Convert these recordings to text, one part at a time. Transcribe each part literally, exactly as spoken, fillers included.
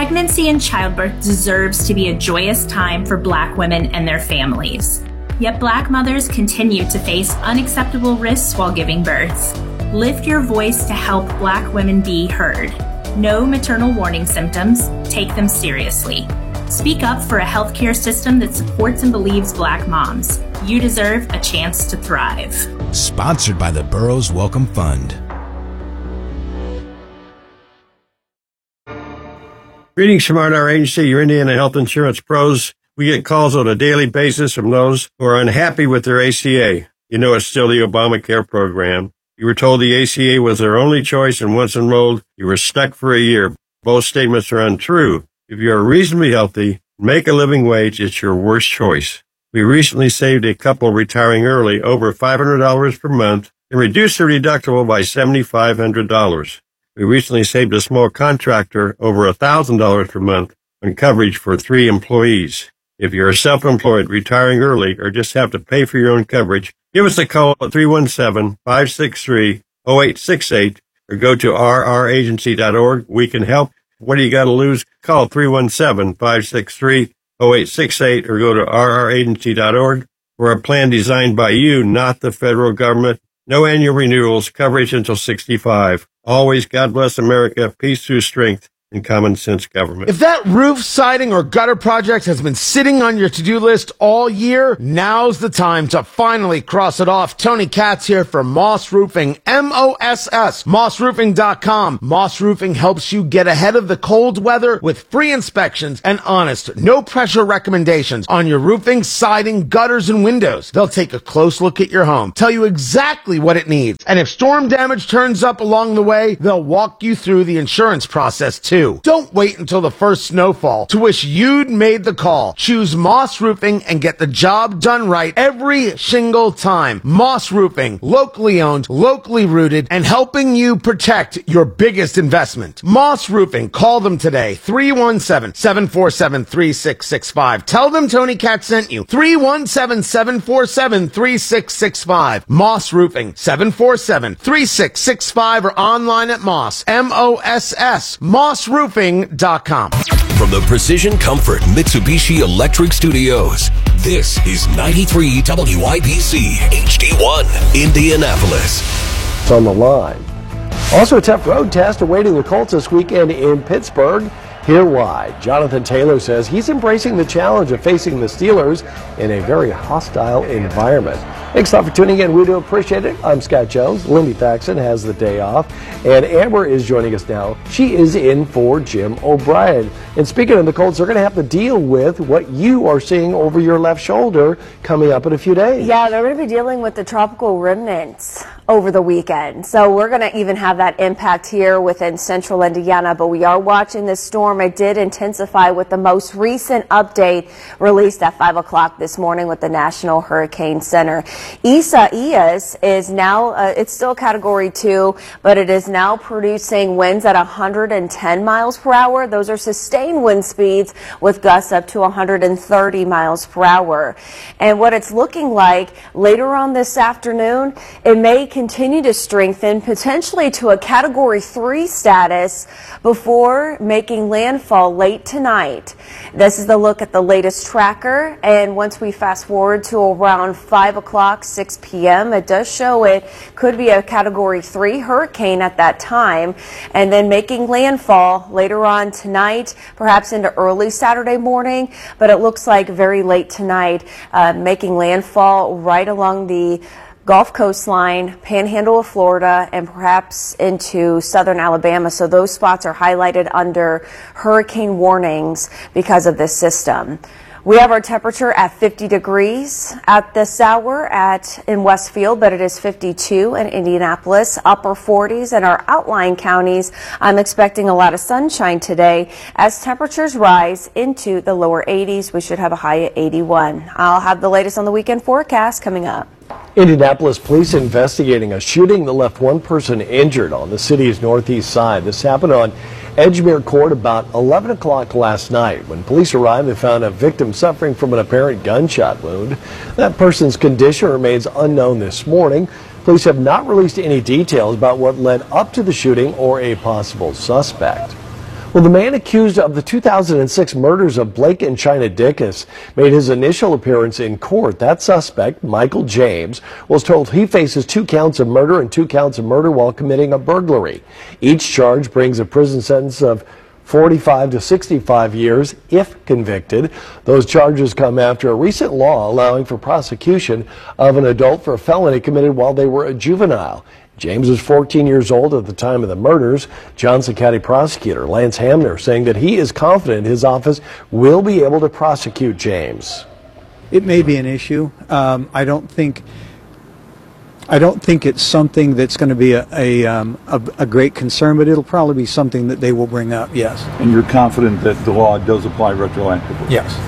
Pregnancy and childbirth deserves to be a joyous time for Black women and their families. Yet Black mothers continue to face unacceptable risks while giving birth. Lift your voice to help Black women be heard. Know maternal warning symptoms, take them seriously. Speak up for a healthcare system that supports and believes Black moms. You deserve a chance to thrive. Sponsored by the Burroughs Welcome Fund. Greetings from our agency, your Indiana Health Insurance Pros. We get calls on a daily basis from those who are unhappy with their A C A. You know it's still the Obamacare program. You were told the A C A was their only choice, and once enrolled, you were stuck for a year. Both statements are untrue. If you are reasonably healthy, make a living wage, it's your worst choice. We recently saved a couple retiring early over five hundred dollars per month and reduced their deductible by seven thousand five hundred dollars. We recently saved a small contractor over one thousand dollars per month on coverage for three employees. If you're self-employed, retiring early, or just have to pay for your own coverage, give us a call at three one seven, five six three, zero eight six eight or go to r r agency dot org. We can help. What do you got to lose? Call three one seven, five six three, zero eight six eight or go to r r agency dot org. We're a plan designed by you, not the federal government. No annual renewals, coverage until sixty-five. Always, God bless America, peace through strength, and common sense government. If that roof, siding, or gutter project has been sitting on your to-do list all year, now's the time to finally cross it off. Tony Katz here for Moss Roofing, M O S S, moss roofing dot com. Moss Roofing helps you get ahead of the cold weather with free inspections and honest, no-pressure recommendations on your roofing, siding, gutters, and windows. They'll take a close look at your home, tell you exactly what it needs, and if storm damage turns up along the way, they'll walk you through the insurance process too. Don't wait until the first snowfall to wish you'd made the call. Choose Moss Roofing and get the job done right every single time. Moss Roofing, locally owned, locally rooted, and helping you protect your biggest investment. Moss Roofing, call them today, three one seven, seven four seven, three six six five. Tell them Tony Katz sent you, three one seven, seven four seven, three six six five. Moss Roofing, seven four seven, three six six five or online at Moss, M O S S, moss roofing dot com. From the Precision Comfort Mitsubishi Electric Studios, this is ninety-three W I B C H D one, Indianapolis. It's on the line. Also a tough road test awaiting the Colts this weekend in Pittsburgh. Hear why. Jonathan Taylor says he's embracing the challenge of facing the Steelers in a very hostile environment. Thanks a lot for tuning in. We do appreciate it. I'm Scott Jones. Lindy Thaxton has the day off. And Amber is joining us now. She is in for Jim O'Brien. And speaking of the Colts, they're going to have to deal with what you are seeing over your left shoulder coming up in a few days. Yeah, they're going to be dealing with the tropical remnants over the weekend. So we're going to even have that impact here within central Indiana. But we are watching this storm. It did intensify with the most recent update released at five o'clock this morning with the National Hurricane Center. Isaias is now, uh, it's still category two, but it is now producing winds at one hundred ten miles per hour. Those are sustained wind speeds with gusts up to one hundred thirty miles per hour. And what it's looking like later on this afternoon, it may continue to strengthen potentially to a category three status before making landfall late tonight. This is the look at the latest tracker, and once we fast forward to around five o'clock, six p m, it does show it could be a category three hurricane at that time, and then making landfall later on tonight, perhaps into early Saturday morning, but it looks like very late tonight, uh, making landfall right along the Gulf coastline, panhandle of Florida, and perhaps into southern Alabama. So those spots are highlighted under hurricane warnings because of this system. We have our temperature at fifty degrees at this hour at in Westfield, but it is fifty-two in Indianapolis, upper forties in our outlying counties. I'm expecting a lot of sunshine today. As temperatures rise into the lower eighties, we should have a high at eighty-one. I'll have the latest on the weekend forecast coming up. Indianapolis police investigating a shooting that left one person injured on the city's northeast side. This happened on Edgemere Court about eleven o'clock last night. When police arrived, they found a victim suffering from an apparent gunshot wound. That person's condition remains unknown this morning. Police have not released any details about what led up to the shooting or a possible suspect. Well, the man accused of the two thousand six murders of Blake and China Dickus made his initial appearance in court. That suspect, Michael James, was told he faces two counts of murder and two counts of murder while committing a burglary. Each charge brings a prison sentence of forty-five to sixty-five years if convicted. Those charges come after a recent law allowing for prosecution of an adult for a felony committed while they were a juvenile. James was fourteen years old at the time of the murders. Johnson County prosecutor Lance Hamner saying that he is confident his office will be able to prosecute James. It may be an issue. Um, I don't think I don't think it's something that's going to be a, a, um, a, a great concern, but it'll probably be something that they will bring up, yes. And you're confident that the law does apply retroactively? Yes.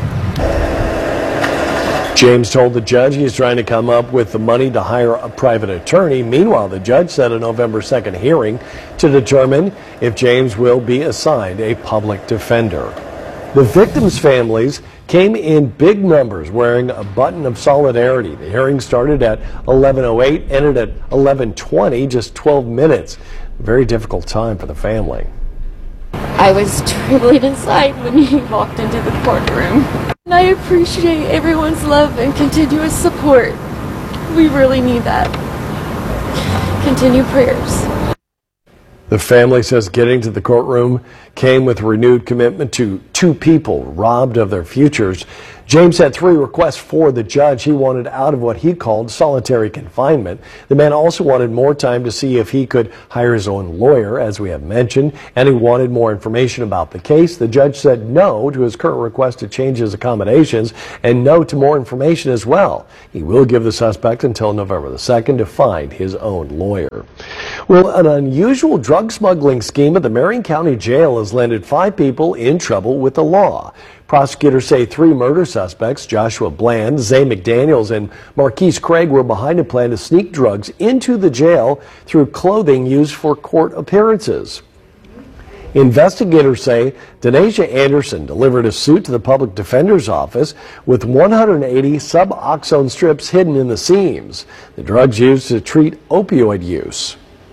James told the judge he's trying to come up with the money to hire a private attorney. Meanwhile, the judge set a November second hearing to determine if James will be assigned a public defender. The victims' families came in big numbers wearing a button of solidarity. The hearing started at eleven oh eight, ended at eleven twenty, just twelve minutes. A very difficult time for the family. I was trembling inside when he walked into the courtroom. And I appreciate everyone's love and continuous support. We really need that. Continue prayers. The family says getting to the courtroom came with renewed commitment to two people robbed of their futures. James had three requests for the judge. He wanted out of what he called solitary confinement. The man also wanted more time to see if he could hire his own lawyer, as we have mentioned, and he wanted more information about the case. The judge said no to his current request to change his accommodations and no to more information as well. He will give the suspect until November the second to find his own lawyer. Well, an unusual drug smuggling scheme at the Marion County Jail has landed five people in trouble with the law. Prosecutors say three murder suspects, Joshua Bland, Zay McDaniels, and Marquise Craig, were behind a plan to sneak drugs into the jail through clothing used for court appearances. Investigators say Denasia Anderson delivered a suit to the public defender's office with one hundred eighty Suboxone strips hidden in the seams. The drugs used to treat opioid use.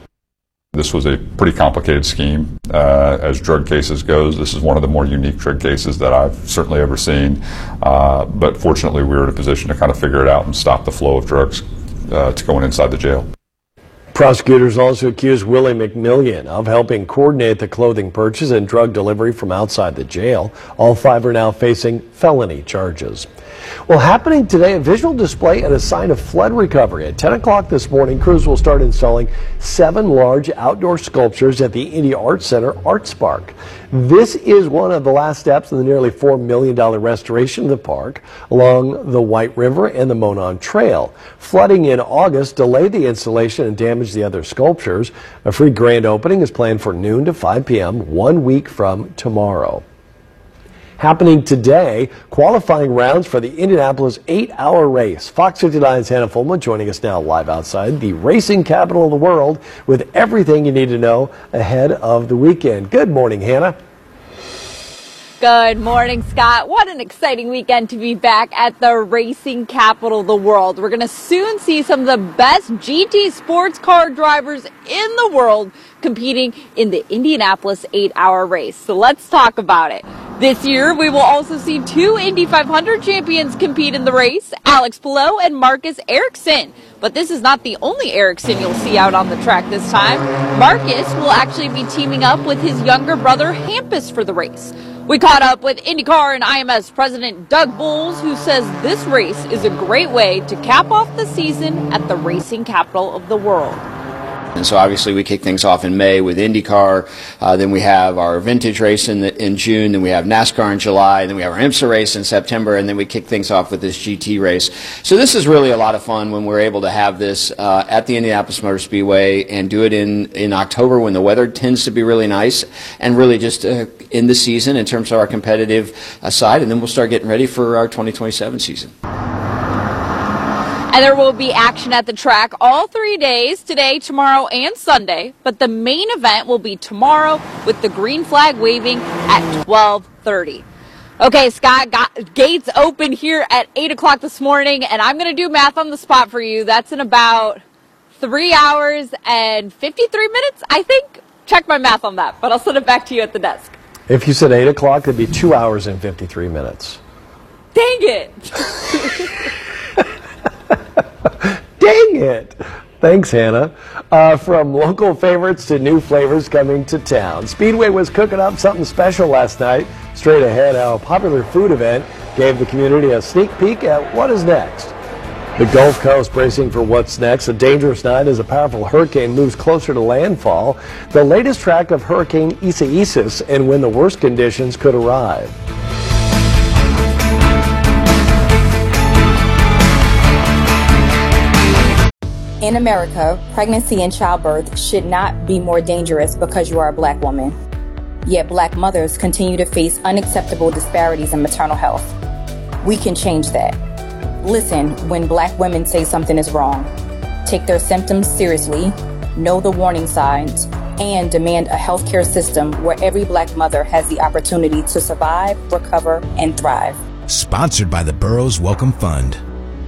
This was a pretty complicated scheme. Uh, as drug cases goes, this is one of the more unique drug cases that I've certainly ever seen. Uh, but fortunately, we were in a position to kind of figure it out and stop the flow of drugs uh, to going inside the jail. Prosecutors also accused Willie McMillian of helping coordinate the clothing purchase and drug delivery from outside the jail. All five are now facing felony charges. Well, happening today, a visual display and a sign of flood recovery. At ten o'clock this morning, crews will start installing seven large outdoor sculptures at the Indy Arts Center Art Spark. This is one of the last steps in the nearly four million dollars restoration of the park along the White River and the Monon Trail. Flooding in August delayed the installation and damaged the other sculptures. A free grand opening is planned for noon to five p m one week from tomorrow. Happening today, qualifying rounds for the Indianapolis eight-hour race. Fox fifty-nine's Hannah Fulman joining us now live outside the racing capital of the world with everything you need to know ahead of the weekend. Good morning, Hannah. Good morning, Scott. What an exciting weekend to be back at the racing capital of the world. We're going to soon see some of the best G T sports car drivers in the world competing in the Indianapolis eight-hour race. So let's talk about it. This year, we will also see two Indy five hundred champions compete in the race, Alex Palou and Marcus Ericsson. But this is not the only Ericsson you'll see out on the track this time. Marcus will actually be teaming up with his younger brother, Hampus, for the race. We caught up with IndyCar and I M S President Doug Boles, who says this race is a great way to cap off the season at the racing capital of the world. And so obviously we kick things off in May with IndyCar, uh, then we have our vintage race in, the, in June, then we have NASCAR in July, then we have our IMSA race in September, and then we kick things off with this G T race. So this is really a lot of fun when we're able to have this uh, at the Indianapolis Motor Speedway and do it in, in October when the weather tends to be really nice and really just uh, in the season in terms of our competitive uh, side, and then we'll start getting ready for our twenty twenty-seven season. And there will be action at the track all three days, today, tomorrow, and Sunday. But the main event will be tomorrow with the green flag waving at twelve thirty. Okay, Scott, got gates open here at eight o'clock this morning, and I'm going to do math on the spot for you. That's in about three hours and fifty-three minutes, I think. Check my math on that, but I'll send it back to you at the desk. If you said eight o'clock, it'd be two hours and fifty-three minutes. Dang it! Dang it! Thanks, Hannah. Uh, from local favorites to new flavors coming to town, Speedway was cooking up something special last night. Straight ahead, how a popular food event gave the community a sneak peek at what is next. The Gulf Coast bracing for what's next. A dangerous night as a powerful hurricane moves closer to landfall. The latest track of Hurricane Isaias and when the worst conditions could arrive. In America, pregnancy and childbirth should not be more dangerous because you are a black woman. Yet black mothers continue to face unacceptable disparities in maternal health. We can change that. Listen when black women say something is wrong. Take their symptoms seriously, know the warning signs, and demand a healthcare system where every black mother has the opportunity to survive, recover, and thrive. Sponsored by the Burroughs Welcome Fund.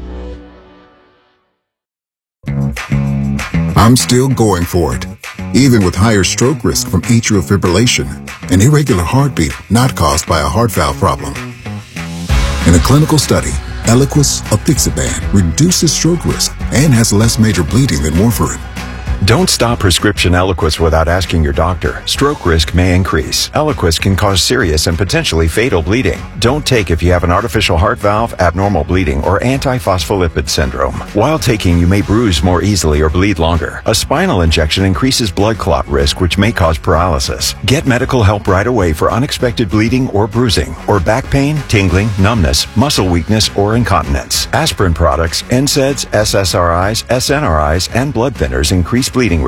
I'm still going for it, even with higher stroke risk from atrial fibrillation, an irregular heartbeat not caused by a heart valve problem. In a clinical study, Eliquis apixaban reduces stroke risk and has less major bleeding than warfarin. Don't stop prescription Eliquis without asking your doctor. Stroke risk may increase. Eliquis can cause serious and potentially fatal bleeding. Don't take if you have an artificial heart valve, abnormal bleeding, or antiphospholipid syndrome. While taking, you may bruise more easily or bleed longer. A spinal injection increases blood clot risk, which may cause paralysis. Get medical help right away for unexpected bleeding or bruising, or back pain, tingling, numbness, muscle weakness, or incontinence. Aspirin products, N SAIDs, S S R Is, S N R Is, and blood thinners increase bleeding